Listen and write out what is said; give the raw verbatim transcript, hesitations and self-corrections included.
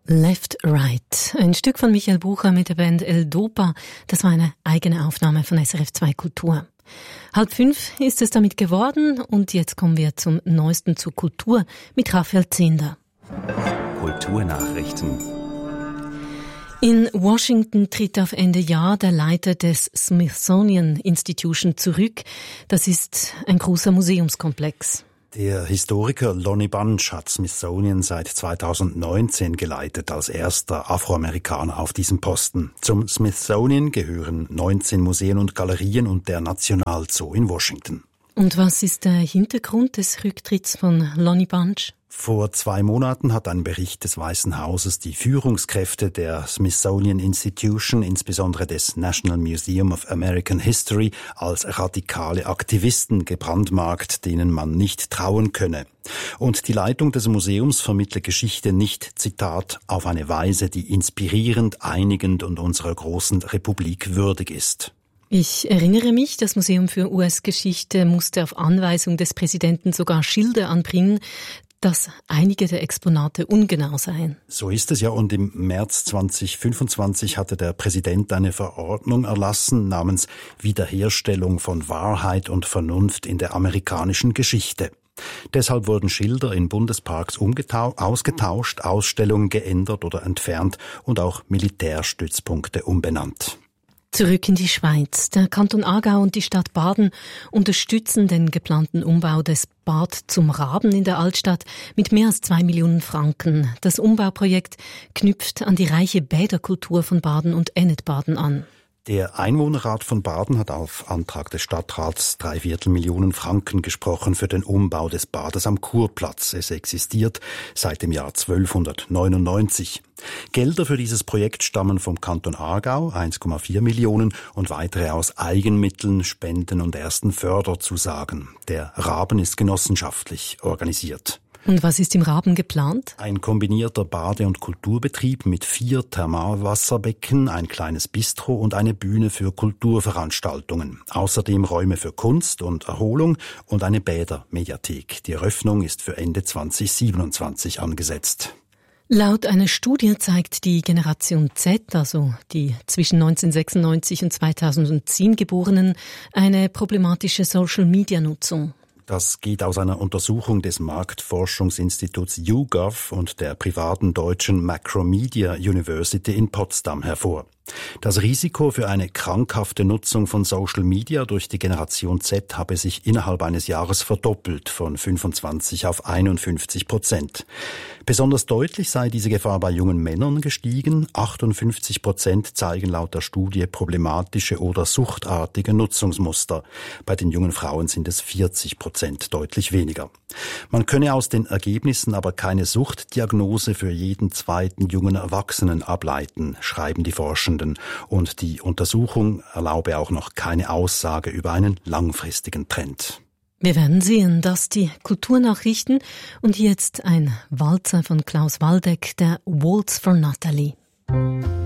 Left, Right. Ein Stück von Michael Bucher mit der Band L-Dopa. Das war eine eigene Aufnahme von S R F zwei Kultur. Halb fünf ist es damit geworden und jetzt kommen wir zum Neuesten zur Kultur mit Raphael Zehnder. Kulturnachrichten. In Washington tritt auf Ende Jahr der Leiter des Smithsonian Institution zurück. Das ist ein großer Museumskomplex. Der Historiker Lonnie Bunch hat Smithsonian seit zweitausendneunzehn geleitet, als erster Afroamerikaner auf diesem Posten. Zum Smithsonian gehören neunzehn Museen und Galerien und der Nationalzoo in Washington. Und was ist der Hintergrund des Rücktritts von Lonnie Bunch? Vor zwei Monaten hat ein Bericht des Weißen Hauses die Führungskräfte der Smithsonian Institution, insbesondere des National Museum of American History, als radikale Aktivisten gebrandmarkt, denen man nicht trauen könne. Und die Leitung des Museums vermittle Geschichte nicht, Zitat, auf eine Weise, die inspirierend, einigend und unserer großen Republik würdig ist. Ich erinnere mich, das Museum für U S-Geschichte musste auf Anweisung des Präsidenten sogar Schilder anbringen, dass einige der Exponate ungenau seien. So ist es ja, und im März zweitausendfünfundzwanzig hatte der Präsident eine Verordnung erlassen namens Wiederherstellung von Wahrheit und Vernunft in der amerikanischen Geschichte. Deshalb wurden Schilder in Bundesparks umgetau- ausgetauscht, Ausstellungen geändert oder entfernt und auch Militärstützpunkte umbenannt. Zurück in die Schweiz. Der Kanton Aargau und die Stadt Baden unterstützen den geplanten Umbau des Bad zum Raben in der Altstadt mit mehr als zwei Millionen Franken. Das Umbauprojekt knüpft an die reiche Bäderkultur von Baden und Ennetbaden an. Der Einwohnerrat von Baden hat auf Antrag des Stadtrats dreiviertel Millionen Franken gesprochen für den Umbau des Bades am Kurplatz. Es existiert seit dem Jahr zwölfhundertneunundneunzig. Gelder für dieses Projekt stammen vom Kanton Aargau, eins Komma vier Millionen, und weitere aus Eigenmitteln, Spenden und ersten Förderzusagen. Der Raben ist genossenschaftlich organisiert. Und was ist im Raben geplant? Ein kombinierter Bade- und Kulturbetrieb mit vier Thermalwasserbecken, ein kleines Bistro und eine Bühne für Kulturveranstaltungen. Außerdem Räume für Kunst und Erholung und eine Bädermediathek. Die Eröffnung ist für Ende zweitausendsiebenundzwanzig angesetzt. Laut einer Studie zeigt die Generation Z, also die zwischen neunzehnhundertsechsundneunzig und zweitausendzehn Geborenen, eine problematische Social-Media-Nutzung. Das geht aus einer Untersuchung des Marktforschungsinstituts YouGov und der privaten deutschen Macromedia University in Potsdam hervor. Das Risiko für eine krankhafte Nutzung von Social Media durch die Generation Z habe sich innerhalb eines Jahres verdoppelt, von fünfundzwanzig auf einundfünfzig Prozent. Besonders deutlich sei diese Gefahr bei jungen Männern gestiegen. achtundfünfzig Prozent zeigen laut der Studie problematische oder suchtartige Nutzungsmuster. Bei den jungen Frauen sind es vierzig Prozent, deutlich weniger. Man könne aus den Ergebnissen aber keine Suchtdiagnose für jeden zweiten jungen Erwachsenen ableiten, schreiben die Forschenden. Und die Untersuchung erlaube auch noch keine Aussage über einen langfristigen Trend. Wir werden sehen, dass die Kulturnachrichten und jetzt ein Walzer von Klaus Waldeck, der Waltz for Natalie.